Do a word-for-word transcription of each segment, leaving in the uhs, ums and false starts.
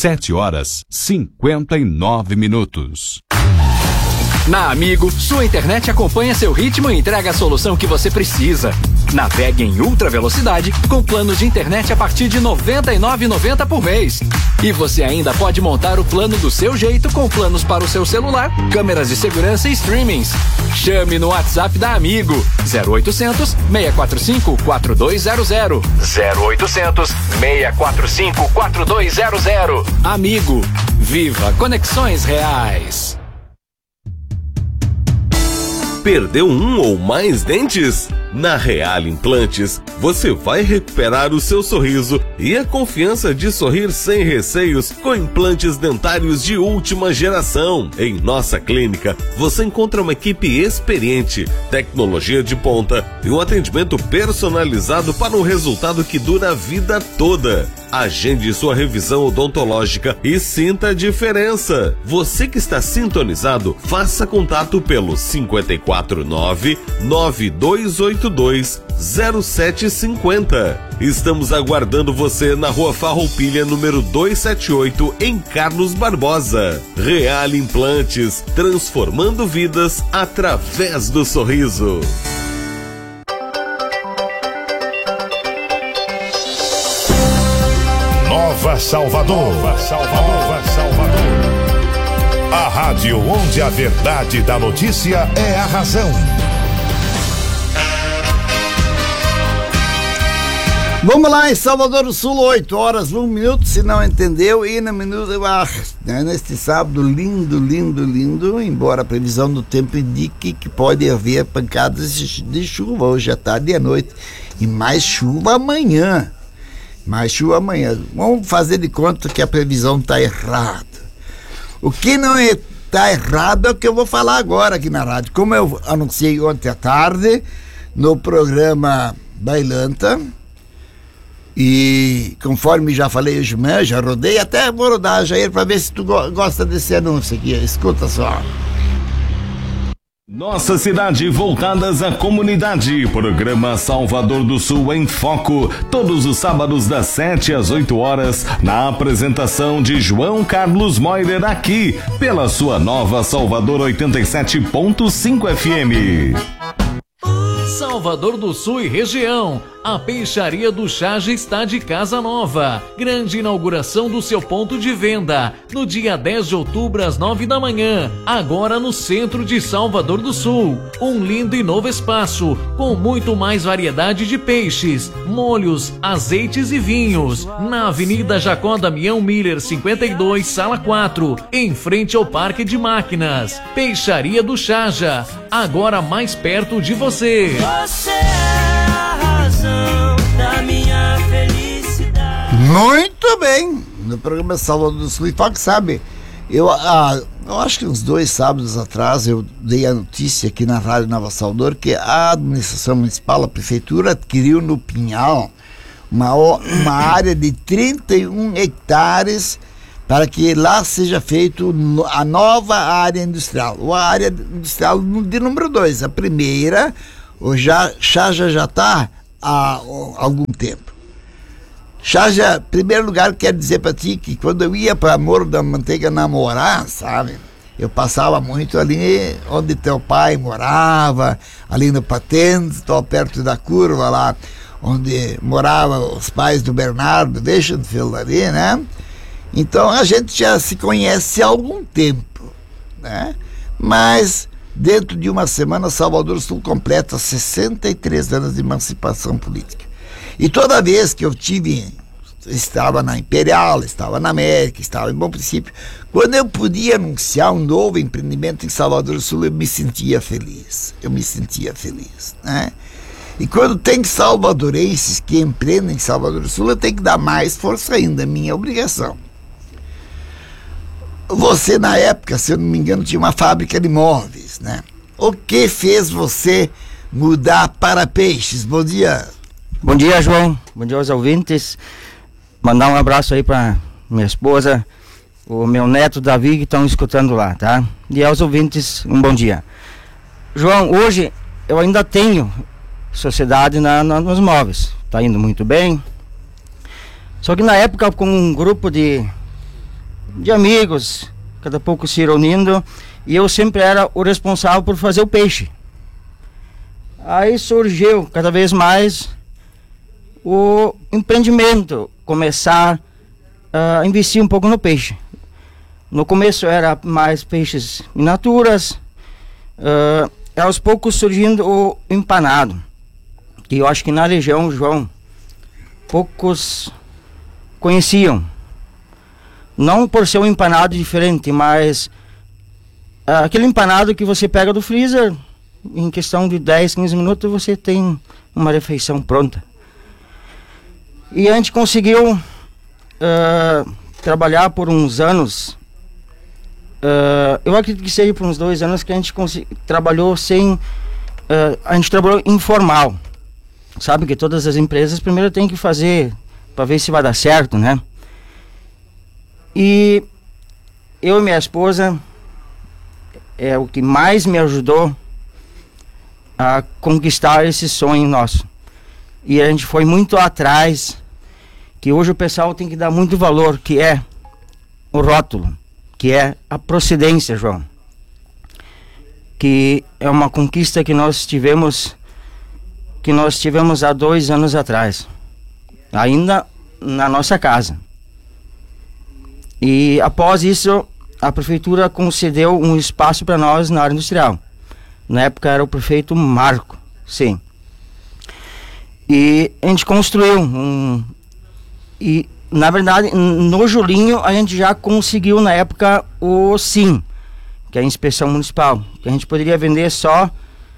sete horas cinquenta e nove minutos. Na Amigo, sua internet acompanha seu ritmo e entrega a solução que você precisa. Navegue em ultra velocidade com planos de internet a partir de noventa e nove reais e noventa centavos por mês. E você ainda pode montar o plano do seu jeito com planos para o seu celular, câmeras de segurança e streamings. Chame no WhatsApp da Amigo zero oitocentos, seis quatro cinco, quatro dois zero zero. zero oitocentos, seis quatro cinco, quatro dois zero zero. Amigo, viva conexões reais. Perdeu um ou mais dentes? Na Real Implantes, você vai recuperar o seu sorriso e a confiança de sorrir sem receios com implantes dentários de última geração. Em nossa clínica, você encontra uma equipe experiente, tecnologia de ponta e um atendimento personalizado para um resultado que dura a vida toda. Agende sua revisão odontológica e sinta a diferença. Você que está sintonizado, faça contato pelo cinco quatro nove, nove dois oito dois, zero sete cinco zero. Estamos aguardando você na Rua Farroupilha, número duzentos e setenta e oito, em Carlos Barbosa. Real Implantes, transformando vidas através do sorriso. Nova Salvador, Nova Salvador, Nova Salvador. A rádio onde a verdade da notícia é a razão. Vamos lá, em Salvador do Sul, oito horas, um minuto, se não entendeu, e no minuto, ah, né, neste sábado lindo, lindo, lindo, embora a previsão do tempo indique que pode haver pancadas de chuva hoje à tarde e à noite, e mais chuva amanhã. Mais chuva amanhã. Vamos fazer de conta que a previsão está errada. O que não está errado é o que eu vou falar agora aqui na rádio. Como eu anunciei ontem à tarde, no programa Bailanta, e conforme já falei hoje de manhã, já rodei, até vou rodar, Jair, para ver se tu go- gosta desse anúncio aqui. Escuta só. Nossa cidade voltadas à comunidade. Programa Salvador do Sul em Foco. Todos os sábados das sete às oito horas. Na apresentação de João Carlos Moirer aqui. Pela sua nova Salvador oitenta e sete ponto cinco F M. Salvador do Sul e região. A Peixaria do Chaja está de casa nova. Grande inauguração do seu ponto de venda. No dia dez de outubro, às nove da manhã. Agora no centro de Salvador do Sul. Um lindo e novo espaço, com muito mais variedade de peixes, molhos, azeites e vinhos. Na Avenida Jacó Damião Miller, cinquenta e dois, sala quatro. Em frente ao Parque de Máquinas. Peixaria do Chaja. Agora mais perto de você. Você é a razão da minha felicidade. Muito bem. No programa Salvador do Sul, e Fox, sabe, eu, ah, eu acho que uns dois sábados atrás eu dei a notícia aqui na Rádio Nova Salvador que a administração municipal, a prefeitura, adquiriu no Pinhal uma, uma área de trinta e um hectares para que lá seja feito a nova área industrial. A área industrial de número dois. A primeira, o Chaja já está há algum tempo. Chaja, em primeiro lugar, quero dizer para ti que quando eu ia para Morro da Manteiga namorar, sabe, eu passava muito ali onde teu pai morava, ali no Patente, estou perto da curva lá, onde moravam os pais do Bernardo, deixa de filho ali, né? Então a gente já se conhece há algum tempo, né? Mas dentro de uma semana Salvador Sul completa sessenta e três anos de emancipação política. E toda vez que eu tive, estava na Imperial, estava na América, estava em Bom Princípio, quando eu podia anunciar um novo empreendimento em Salvador Sul, eu me sentia feliz, eu me sentia feliz, né? E quando tem salvadorenses que empreendem em Salvador Sul, eu tenho que dar mais força ainda, é minha obrigação. Você, na época, se eu não me engano, tinha uma fábrica de móveis, né? O que fez você mudar para peixes? Bom dia. Bom dia, João. Bom dia aos ouvintes. Mandar um abraço aí para minha esposa, o meu neto Davi, que estão escutando lá, tá? E aos ouvintes, um bom dia. João, hoje eu ainda tenho sociedade na, na, nos móveis. Tá indo muito bem. Só que na época, com um grupo de de amigos, cada pouco se reunindo, e eu sempre era o responsável por fazer o peixe. Aí surgiu cada vez mais o empreendimento, começar a investir um pouco no peixe. No começo era mais peixes miniaturas, uh, aos poucos surgindo o empanado, que eu acho que na região, João, poucos conheciam. Não por ser um empanado diferente, mas uh, aquele empanado que você pega do freezer, em questão de dez, quinze minutos você tem uma refeição pronta. E a gente conseguiu uh, trabalhar por uns anos, uh, eu acredito que seja por uns dois anos que a gente trabalhou sem, uh, a gente trabalhou informal. Sabe que todas as empresas primeiro tem que fazer para ver se vai dar certo, né? E eu e minha esposa, é o que mais me ajudou a conquistar esse sonho nosso. E a gente foi muito atrás, que hoje o pessoal tem que dar muito valor, que é o rótulo, que é a procedência, João. Que é uma conquista que nós tivemos, que nós tivemos há dois anos atrás, ainda na nossa casa. E após isso, a prefeitura concedeu um espaço para nós na área industrial. Na época era o prefeito Marco, sim. E a gente construiu um... E, na verdade, no Julinho, a gente já conseguiu, na época, o SIM, que é a Inspeção Municipal, que a gente poderia vender só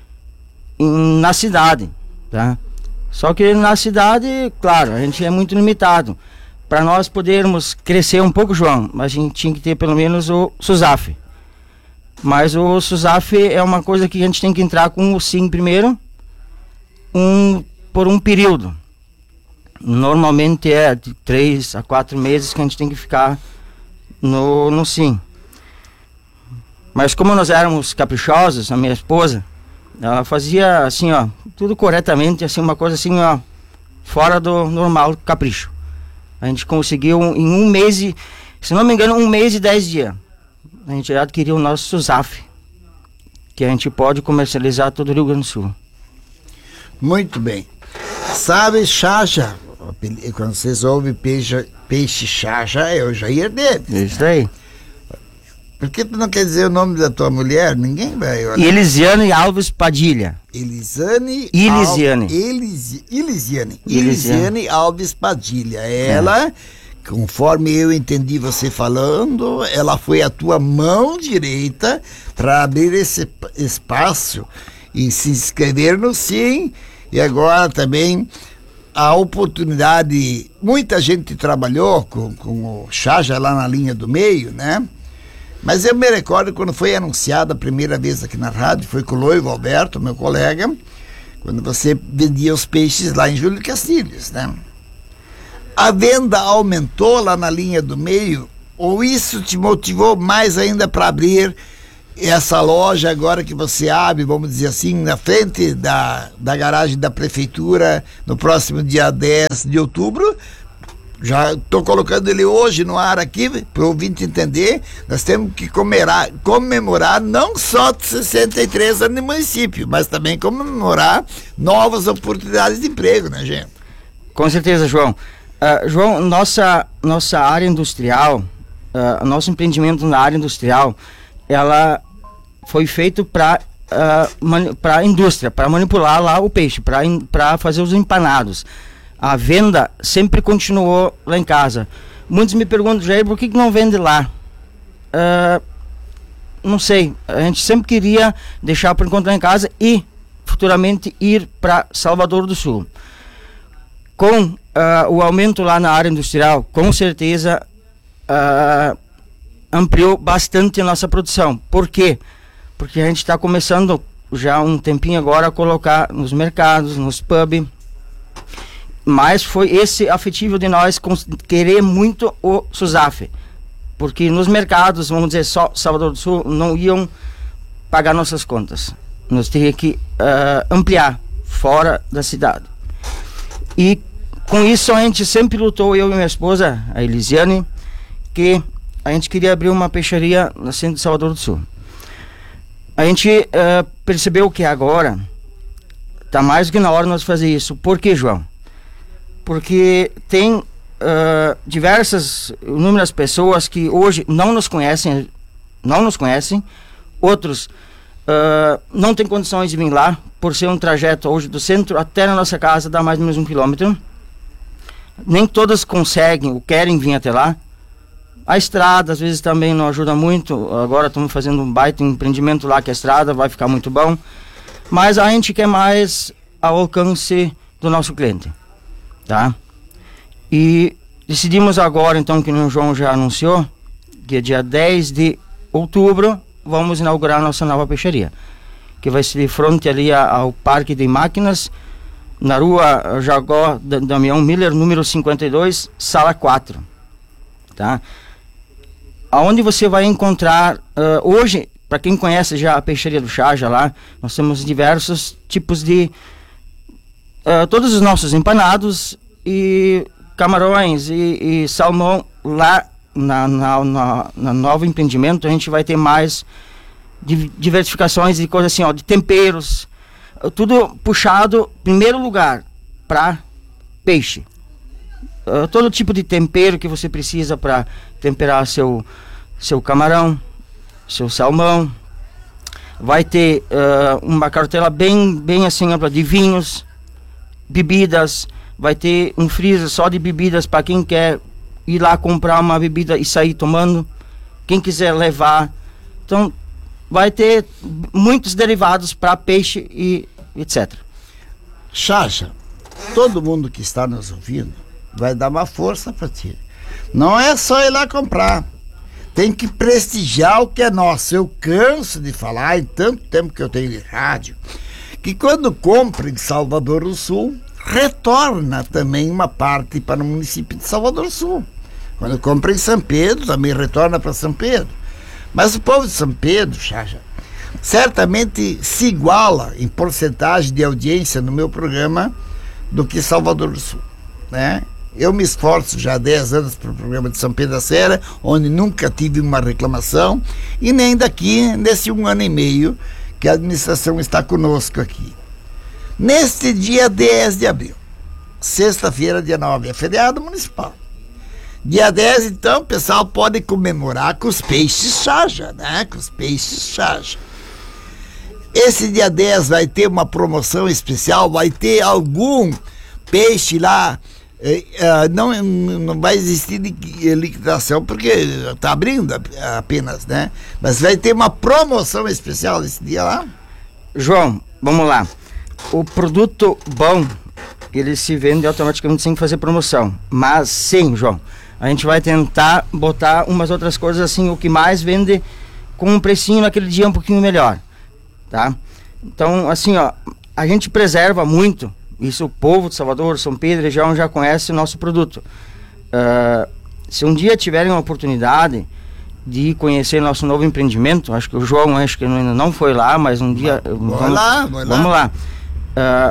em, na cidade, tá? Só que na cidade, claro, a gente é muito limitado. Para nós podermos crescer um pouco, João, a gente tinha que ter pelo menos o SUSAF. Mas o SUSAF é uma coisa que a gente tem que entrar com o SIM primeiro, um, por um período. Normalmente é de três a quatro meses que a gente tem que ficar no, no SIM. Mas como nós éramos caprichosos, a minha esposa, ela fazia assim, ó, tudo corretamente, assim, uma coisa assim, ó, fora do normal capricho. A gente conseguiu em um mês, e, se não me engano, um mês e dez dias. A gente já adquiriu o nosso SUSAF, que a gente pode comercializar todo o Rio Grande do Sul. Muito bem. Sabe, Xaja, quando vocês ouvem peixe, peixe Xaja, é o Jair Neves. Isso aí. Por que tu não quer dizer o nome da tua mulher? Ninguém vai olhar. Elisiane Alves Padilha. Elisane Elisiane. Al... Elisi... Elisiane. Elisiane Alves Padilha. Ela... É. Conforme eu entendi você falando, ela foi a tua mão direita para abrir esse espaço e se inscrever no SIM. E agora também a oportunidade, muita gente trabalhou com, com o Xaja lá na linha do meio, né? Mas eu me recordo quando foi anunciada a primeira vez aqui na rádio, foi com o Loivo Alberto, meu colega, quando você vendia os peixes lá em Júlio Castilhos, né? A venda aumentou lá na linha do meio, ou isso te motivou mais ainda para abrir essa loja agora que você abre, vamos dizer assim, na frente da, da garagem da prefeitura, no próximo dia dez de outubro? Já estou colocando ele hoje no ar aqui, para o ouvinte entender. Nós temos que comemorar, comemorar não só sessenta e três anos de município, mas também comemorar novas oportunidades de emprego, né, gente? Com certeza, João. Uh, João, nossa, nossa área industrial, uh, nosso empreendimento na área industrial, ela foi feito para uh, para a indústria, para manipular lá o peixe, para fazer os empanados. A venda sempre continuou lá em casa. Muitos me perguntam, Jair, por que, que não vende lá? Uh, não sei, a gente sempre queria deixar por enquanto lá em casa e futuramente ir para Salvador do Sul. Com uh, o aumento lá na área industrial, com certeza uh, ampliou bastante a nossa produção. Por quê? Porque a gente está começando já há um tempinho agora a colocar nos mercados, nos pubs. Mas foi esse afetivo de nós querer muito o SUSAF. Porque nos mercados, vamos dizer, só Salvador do Sul, não iam pagar nossas contas. Nós teríamos que uh, ampliar fora da cidade. E com isso a gente sempre lutou, eu e minha esposa, a Elisiane, que a gente queria abrir uma peixaria no centro de Salvador do Sul. A gente uh, percebeu que agora tá mais do que na hora de nós fazer isso. Por que, João? Porque tem uh, diversas, inúmeras pessoas que hoje não nos conhecem, não nos conhecem, outros uh, não têm condições de vir lá, por ser um trajeto hoje do centro até na nossa casa, dá mais ou menos um quilômetro. Nem todas conseguem ou querem vir até lá. A estrada às vezes também não ajuda muito. Agora estamos fazendo um baita empreendimento lá, que a estrada vai ficar muito bom. Mas a gente quer mais ao alcance do nosso cliente, tá? E decidimos agora, então, que o João já anunciou, que é dia dez de outubro, vamos inaugurar a nossa nova peixaria, que vai ser de frente ali ao Parque de Máquinas, na rua Jagó Damião Miller, número cinquenta e dois, sala quatro, tá? Aonde você vai encontrar, uh, hoje, para quem conhece já a peixaria do Chaja lá, nós temos diversos tipos de, uh, todos os nossos empanados e camarões e, e salmão. Lá na, na, na, na novo empreendimento a gente vai ter mais de, diversificações de coisas assim, ó, de temperos, uh, tudo puxado, em primeiro lugar, para peixe. Uh, todo tipo de tempero que você precisa para temperar seu, seu camarão, seu salmão. Vai ter uh, uma cartela bem, bem assim ampla de vinhos, bebidas. Vai ter um freezer só de bebidas para quem quer ir lá comprar uma bebida e sair tomando. Quem quiser levar. Então, vai ter muitos derivados para peixe e etcétera. Chaja, todo mundo que está nos ouvindo vai dar uma força para ti. Não é só ir lá comprar. Tem que prestigiar o que é nosso. Eu canso de falar, em tanto tempo que eu tenho de rádio, que quando compra em Salvador do Sul, retorna também uma parte para o município de Salvador do Sul. Quando compra em São Pedro, também retorna para São Pedro. Mas o povo de São Pedro, Chaja, certamente se iguala em porcentagem de audiência no meu programa do que Salvador do Sul, né? Eu me esforço já há dez anos para o programa de São Pedro da Serra, onde nunca tive uma reclamação, e nem daqui, nesse um ano e meio que a administração está conosco aqui. Neste dia dez de abril, sexta-feira, dia nove, é feriado municipal. Dia dez, então, o pessoal pode comemorar com os peixes Chaja, né? Com os peixes Chaja. Esse dia dez vai ter uma promoção especial, vai ter algum peixe lá. Uh, não, não vai existir liquidação porque está abrindo apenas, né? Mas vai ter uma promoção especial esse dia lá. João, vamos lá. O produto bom, ele se vende automaticamente sem fazer promoção. Mas sim, João, a gente vai tentar botar umas outras coisas assim, o que mais vende com um precinho naquele dia um pouquinho melhor, tá? Então, assim, ó, a gente preserva muito. Isso o povo de Salvador, São Pedro, região já conhece o nosso produto. Uh, se um dia tiverem a oportunidade de conhecer nosso novo empreendimento, acho que o João acho que ainda não foi lá, mas um dia vamos, vamos lá, vamos lá. lá. Uh,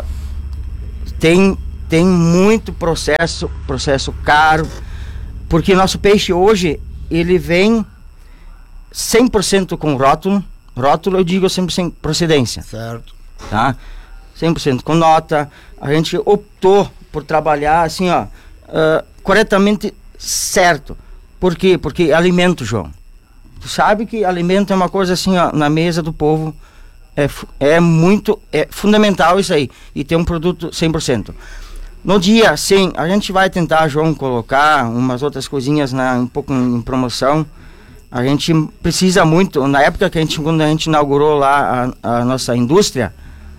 tem tem muito processo, processo caro, porque nosso peixe hoje ele vem cem por cento com rótulo. Rótulo eu digo sempre sem procedência. Certo. Tá? cem por cento com nota. A gente optou por trabalhar assim, ó, uh, corretamente certo. Por quê? Porque alimento, João. Tu sabe que alimento é uma coisa assim, ó, na mesa do povo. É, é muito, é fundamental isso aí. E ter um produto cem por cento. No dia, sim, a gente vai tentar, João, colocar umas outras coisinhas na, um pouco em promoção. A gente precisa muito. Na época que a gente, quando a gente inaugurou lá a, a nossa indústria,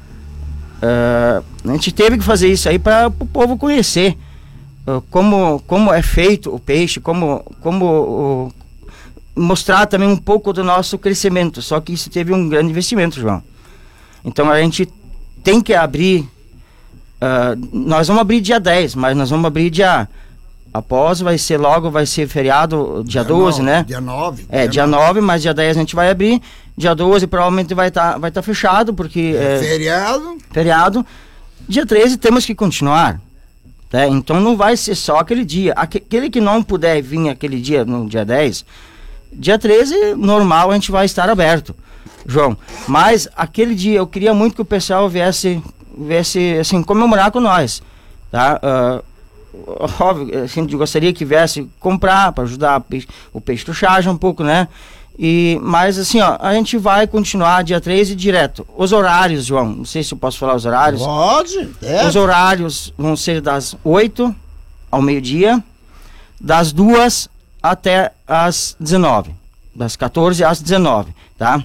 Uh, a gente teve que fazer isso aí para o povo conhecer uh, como, como é feito o peixe, como, como uh, mostrar também um pouco do nosso crescimento. Só que isso teve um grande investimento, João. Então a gente tem que abrir, uh, nós vamos abrir dia dez, mas nós vamos abrir dia após, vai ser logo, vai ser feriado dia, dia doze, nove, né? Dia nove. É, dia, dia nove. nove, mas dia dez a gente vai abrir. Dia doze provavelmente vai estar tá, vai tá fechado, porque... É, é, feriado. Feriado. Dia treze temos que continuar. Tá? Então não vai ser só aquele dia. Aquele que não puder vir aquele dia, no dia dez, Dia treze, normal, a gente vai estar aberto, João. Mas aquele dia eu queria muito que o pessoal viesse, viesse assim, comemorar com nós, tá? Uh, óbvio, assim, eu gostaria que viesse comprar para ajudar o peixe do charge um pouco, né? E, mas assim, ó, a gente vai continuar dia treze direto. Os horários, João, não sei se eu posso falar os horários. Pode, é. Os horários vão ser das oito ao meio-dia, das duas até as dezenove, das quatorze às dezenove, tá?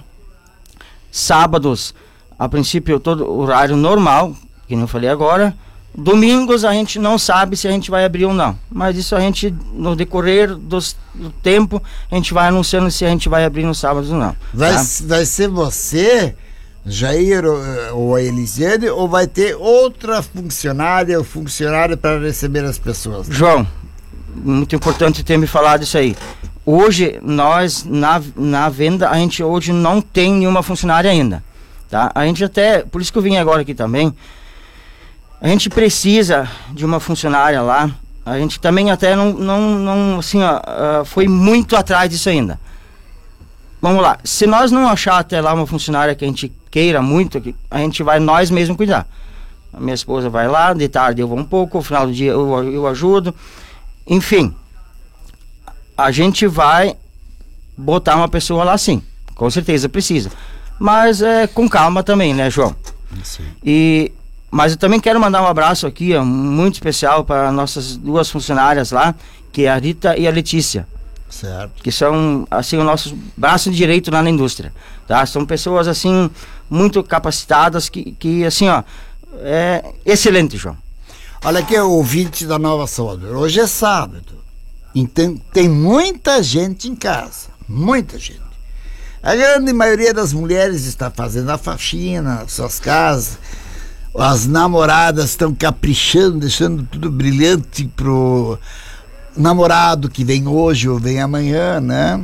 Sábados, a princípio, todo horário normal, que não falei agora. Domingos a gente não sabe se a gente vai abrir ou não, mas isso a gente, no decorrer dos, do tempo, a gente vai anunciando se a gente vai abrir no sábado ou não. Vai, tá? vai ser você, Jair ou, ou a Elisiane, ou vai ter outra funcionária ou funcionário para receber as pessoas? João, muito importante ter me falado isso aí. Hoje, nós, na, na venda, a gente hoje não tem nenhuma funcionária ainda, tá? A gente até, por isso que eu vim agora aqui também, a gente precisa de uma funcionária lá. A gente também até não, não, não assim, ó, uh, foi muito atrás disso ainda. Vamos lá, se nós não achar até lá uma funcionária que a gente queira muito, a gente vai nós mesmos cuidar. A minha esposa vai lá, de tarde eu vou um pouco, no final do dia eu, eu ajudo. Enfim, a gente vai botar uma pessoa lá sim, com certeza precisa. Mas é com calma também, né, João? Sim. E... Mas eu também quero mandar um abraço aqui, ó, muito especial para nossas duas funcionárias lá, que é a Rita e a Letícia. Certo. Que são, assim, o nosso braço direito lá na indústria, tá? São pessoas, assim, muito capacitadas, que, que assim, ó, é excelente, João. Olha aqui, o ouvinte da Nova Salvador. Hoje é sábado. Então, tem muita gente em casa. Muita gente. A grande maioria das mulheres está fazendo a faxina, suas casas. As namoradas estão caprichando, deixando tudo brilhante pro namorado que vem hoje ou vem amanhã, né?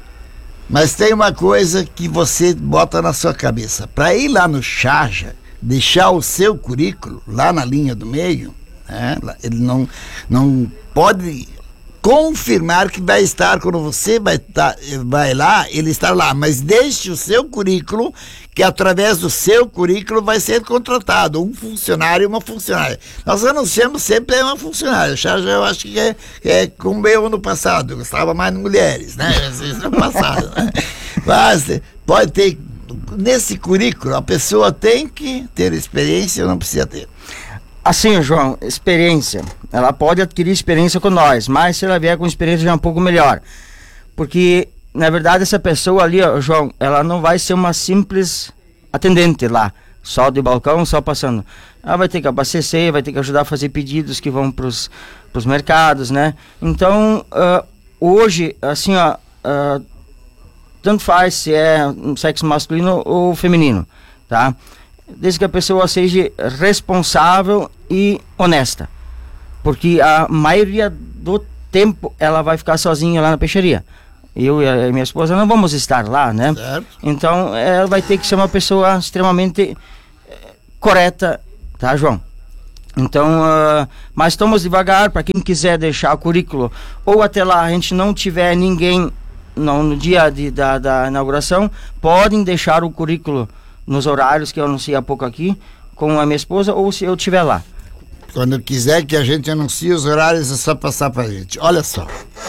Mas tem uma coisa que você bota na sua cabeça. Para ir lá no Charja, deixar o seu currículo lá na linha do meio, né? Ele não, não pode confirmar que vai estar, quando você vai, tá, vai lá, ele está lá, mas deixe o seu currículo, que através do seu currículo vai ser contratado um funcionário e uma funcionária. Nós anunciamos sempre uma funcionária. Já, já eu acho que é, é como eu no passado, eu gostava mais de mulheres, né? Isso no passado, né? Mas pode ter, nesse currículo, a pessoa tem que ter experiência ou não precisa ter? Assim, João, experiência, ela pode adquirir experiência com nós, mas se ela vier com experiência já é um pouco melhor, porque na verdade essa pessoa ali, ó, João, ela não vai ser uma simples atendente lá, só de balcão, só passando. Ela vai ter que abastecer, vai ter que ajudar a fazer pedidos que vão para os mercados, né? Então, uh, hoje, assim, ó, uh, tanto faz se é um sexo masculino ou feminino, tá? Desde que a pessoa seja responsável e honesta, porque a maioria do tempo ela vai ficar sozinha lá na peixaria. Eu e a minha esposa não vamos estar lá, né? Certo. Então ela vai ter que ser uma pessoa extremamente eh, correta, tá, João? Então, uh, mas estamos devagar. Para quem quiser deixar o currículo, ou até lá a gente não tiver ninguém no, no dia de, da, da inauguração, podem deixar o currículo nos horários que eu anunciei há pouco aqui, com a minha esposa, ou se eu estiver lá. Quando quiser que a gente anuncie os horários, é só passar para a gente. Olha só,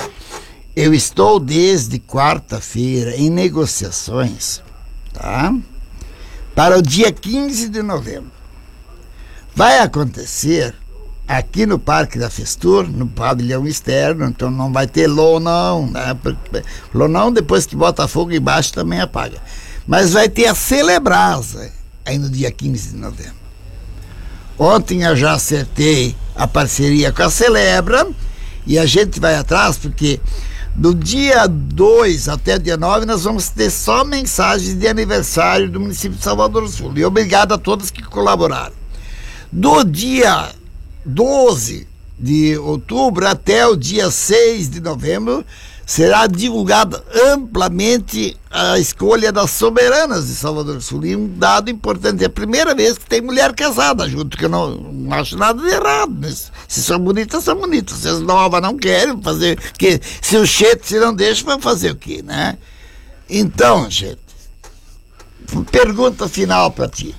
eu estou desde quarta-feira em negociações, tá? Para o dia quinze de novembro. Vai acontecer aqui no Parque da Festur, no pavilhão externo, então não vai ter lonão, né? Lonão, depois que bota fogo embaixo, também apaga. Mas vai ter a Celebrasa aí no dia quinze de novembro. Ontem eu já acertei a parceria com a Celebra e a gente vai atrás, porque do dia dois até o dia nove nós vamos ter só mensagens de aniversário do município de Salvador do Sul. E obrigado a todos que colaboraram. Do dia doze de outubro até o dia seis de novembro será divulgada amplamente a escolha das soberanas de Salvador do Sul. E um dado importante, é a primeira vez que tem mulher casada junto, que eu não, não acho nada de errado nisso. Se são bonitas, são bonitas. Se as novas não querem fazer, que se o chefe se não deixa, vai fazer o quê, né? Então, gente, pergunta final para ti.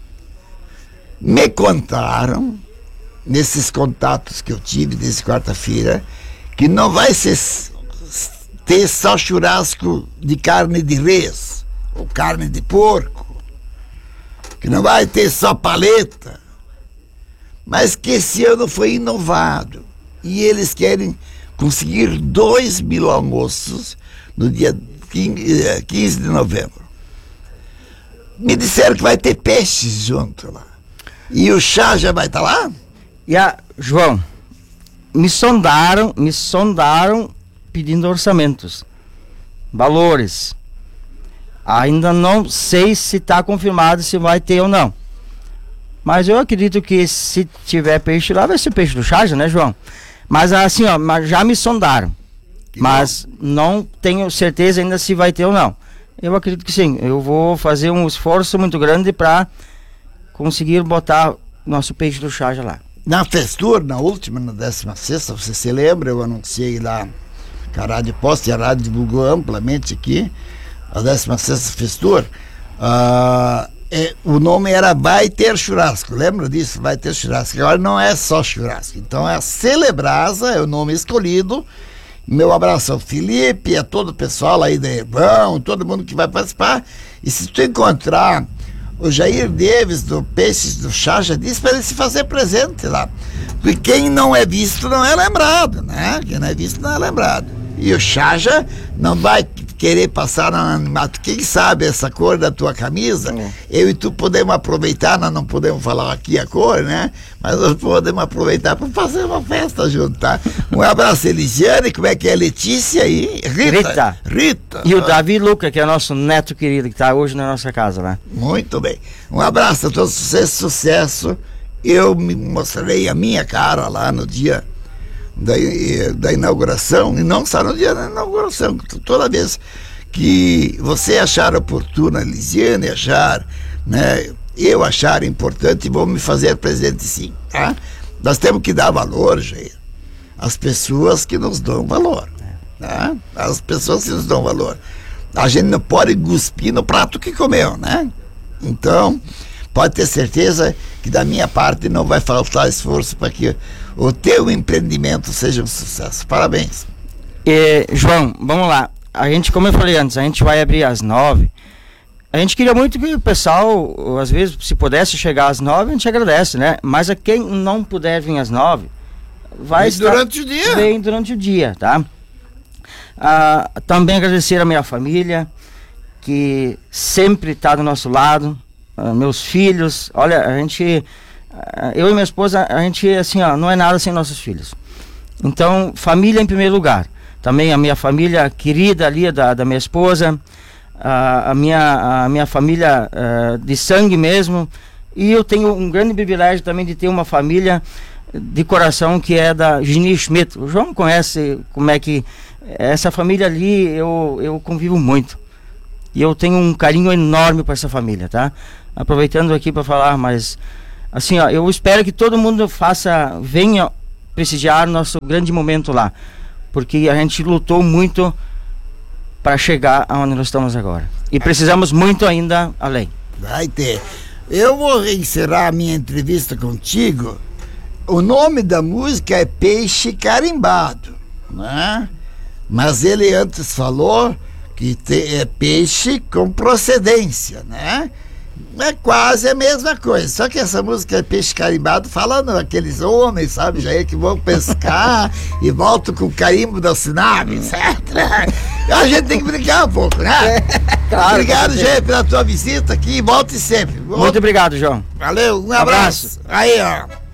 Me contaram, nesses contatos que eu tive desde quarta-feira, que não vai ser ter só churrasco de carne de res ou carne de porco, que não vai ter só paleta, mas que esse ano foi inovado e eles querem conseguir dois mil almoços no dia quinze de novembro. Me disseram que vai ter peixes junto lá. E o chá já vai estar lá? E a, João, me sondaram, me sondaram pedindo orçamentos, valores. Ainda não sei se está confirmado se vai ter ou não. Mas eu acredito que se tiver peixe lá, vai ser peixe do Charja, né, João? Mas assim, ó, já me sondaram. Que mas bom. Não tenho certeza ainda se vai ter ou não. Eu acredito que sim. Eu vou fazer um esforço muito grande para conseguir botar nosso peixe do Charja lá. Na Festur, na última, na décima sexta, você se lembra, eu anunciei lá que a Rádio Posta e a Rádio divulgou amplamente aqui, a décima sexta Festur, uh, é, o nome era Vai Ter Churrasco, lembra disso? Vai Ter Churrasco. Agora não é só churrasco, então é a Celebrasa, é o nome escolhido. Meu abraço ao Felipe, a todo o pessoal aí da Irmão, todo mundo que vai participar. E se tu encontrar o Jair Davis do Peixes do Charja, disse para ele se fazer presente lá. Porque quem não é visto não é lembrado, né? Quem não é visto não é lembrado. E o Charja não vai querer passar no anonimato. Quem sabe essa cor da tua camisa, é. eu e tu podemos aproveitar, nós não podemos falar aqui a cor, né? Mas nós podemos aproveitar para fazer uma festa junto, tá? Um abraço, Elisiane, como é que é? Letícia e Rita. Rita. Rita. E o Davi Luca, que é nosso neto querido, que está hoje na nossa casa, né? Muito bem. Um abraço a todos, sucesso, sucesso. Eu me mostrarei a minha cara lá no dia Da, da inauguração, e não só no dia da inauguração, toda vez que você achar oportuno, a Lisiane achar, né, eu achar importante, vou me fazer presente sim, tá? Nós temos que dar valor, Jair, às pessoas que nos dão valor, tá? As pessoas que nos dão valor. A gente não pode cuspir no prato que comeu, né? Então, pode ter certeza que da minha parte não vai faltar esforço para que o teu empreendimento seja um sucesso. Parabéns. E, João, vamos lá. A gente, como eu falei antes, a gente vai abrir às nove. A gente queria muito que o pessoal, às vezes, se pudesse chegar às nove, a gente agradece, né? Mas a quem não puder vir às nove, vai estar durante o dia. Vem durante o dia, tá? Ah, também agradecer a minha família, que sempre está do nosso lado. Uh, meus filhos, olha, a gente, uh, eu e minha esposa, a gente, assim, ó, não é nada sem nossos filhos. Então, família em primeiro lugar. Também a minha família querida ali, da, da minha esposa, uh, a, minha, a minha família uh, de sangue mesmo. E eu tenho um grande privilégio também de ter uma família de coração que é da Gini Schmidt. O João conhece como é que essa família ali, eu, eu convivo muito. E eu tenho um carinho enorme para essa família, tá? Aproveitando aqui para falar, mas assim, ó, eu espero que todo mundo faça, venha prestigiar nosso grande momento lá, porque a gente lutou muito para chegar aonde nós estamos agora. E precisamos muito ainda além. Vai ter. Eu vou encerrar a minha entrevista contigo. O nome da música é Peixe Carimbado, né? Mas ele antes falou que te, é peixe com procedência, né? É quase a mesma coisa, só que essa música é Peixe Carimbado, falando daqueles homens, sabe, Jair, que vão pescar e voltam com o carimbo da Sinab, etcétera. A gente tem que brincar um pouco, né? Claro, obrigado, Jair, pela tua visita aqui e volte sempre. Muito obrigado, João. Valeu, um abraço. abraço. Aí, ó.